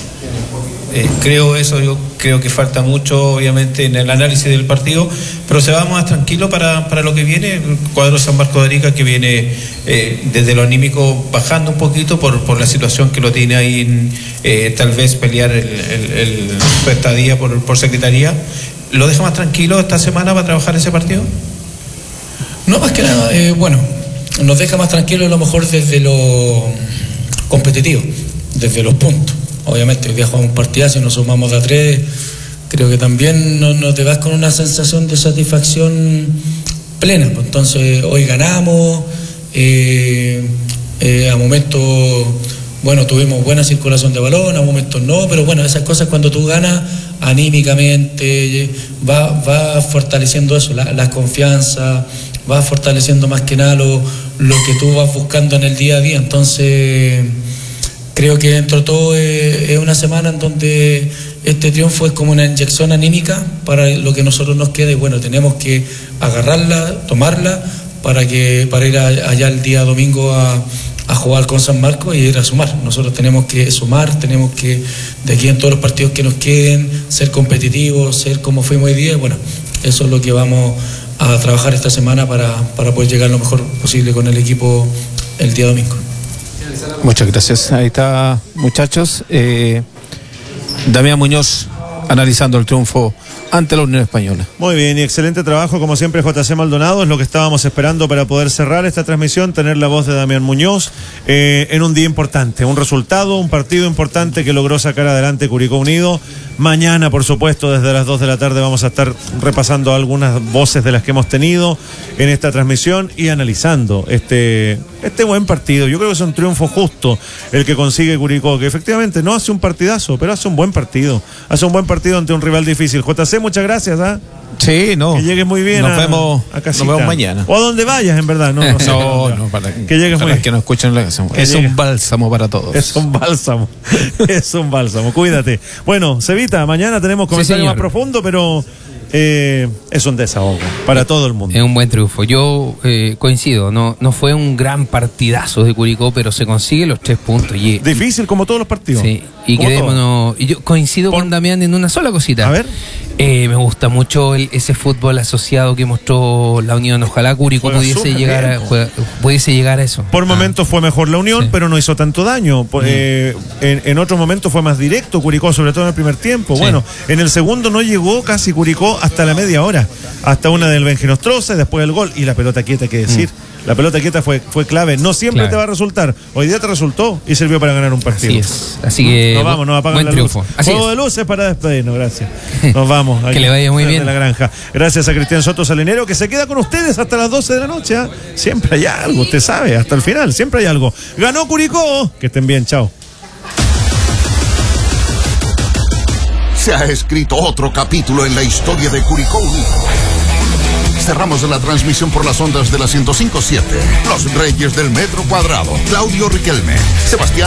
T: Yo creo que falta mucho, obviamente, en el análisis del partido, pero se va más tranquilo para lo que viene. El cuadro San Marcos de Arica, que viene desde lo anímico bajando un poquito por la situación que lo tiene ahí, tal vez pelear su estadía por secretaría. ¿Lo deja más tranquilo esta semana para trabajar ese partido?
R: No, más que nada, bueno, nos deja más tranquilo a lo mejor desde lo competitivo, desde los puntos. Obviamente hoy día jugamos un partidazo y nos sumamos de a 3, creo que también no te vas con una sensación de satisfacción plena. Entonces hoy ganamos, a momentos, bueno, tuvimos buena circulación de balón, a momentos no, pero bueno, esas cosas cuando tú ganas anímicamente va fortaleciendo eso, la confianza, va fortaleciendo más que nada lo que tú vas buscando en el día a día. Entonces creo que dentro de todo es una semana en donde este triunfo es como una inyección anímica para lo que nosotros nos quede. Bueno, tenemos que agarrarla, tomarla para ir allá el día domingo a jugar con San Marcos y ir a sumar. Nosotros tenemos que sumar, tenemos que de aquí en todos los partidos que nos queden ser competitivos, ser como fuimos hoy día. Bueno, eso es lo que vamos a trabajar esta semana para poder llegar lo mejor posible con el equipo el día domingo.
C: Muchas gracias. Ahí está, muchachos. Damián Muñoz analizando el triunfo ante la Unión Española.
B: Muy bien, y excelente trabajo como siempre, JC Maldonado. Es lo que estábamos esperando para poder cerrar esta transmisión, tener la voz de Damián Muñoz en un día importante, un resultado, un partido importante que logró sacar adelante Curicó Unido. Mañana, por supuesto, desde las 2 de la tarde vamos a estar repasando algunas voces de las que hemos tenido en esta transmisión y analizando este buen partido. Yo creo que es un triunfo justo el que consigue Curicó, que efectivamente no hace un partidazo, pero hace un buen partido. Hace un buen partido ante un rival difícil. JC, muchas gracias.
C: Sí, no.
B: Que llegues muy bien.
C: Nos vemos mañana.
B: O a donde vayas, en verdad. No,
C: que llegues muy bien. Que nos escuchen la canción. Es un bálsamo para todos.
B: Es un bálsamo. Es un bálsamo. Cuídate. Bueno, Cevita, mañana tenemos comentario más profundo, pero es un desahogo para todo el mundo.
A: Es un buen triunfo. Yo coincido, no fue un gran partidazo de Curicó, pero se consigue los 3 puntos.
B: Difícil como todos los partidos.
A: Sí, y quedémonos. Y yo coincido con Damián en una sola cosita.
B: A ver.
A: Me gusta mucho ese fútbol asociado que mostró la Unión. Ojalá Curicó pudiese llegar a eso.
B: Por momentos fue mejor la Unión, pero no hizo tanto daño. En otros momentos fue más directo Curicó, sobre todo en el primer tiempo. Sí. Bueno, en el segundo no llegó casi Curicó hasta la media hora. Hasta una del Benjinostroza, después el gol y la pelota quieta, hay que decir. La pelota quieta fue clave. No siempre te va a resultar. Hoy día te resultó y sirvió para ganar un partido.
A: Así es. Así que
B: nos vamos, nos apagan la luz. Juego de luces para despedirnos, gracias. Nos vamos.
A: Que le vaya muy bien.
B: De la granja. Gracias a Cristian Soto Salinero, que se queda con ustedes hasta las 12 de la noche. ¿eh? Siempre hay algo, usted sabe, hasta el final, siempre hay algo. Ganó Curicó. Que estén bien, chao.
F: Se ha escrito otro capítulo en la historia de Curicó Unido. Cerramos la transmisión por las ondas de la 105.7. Los Reyes del Metro Cuadrado. Claudio Riquelme, Sebastián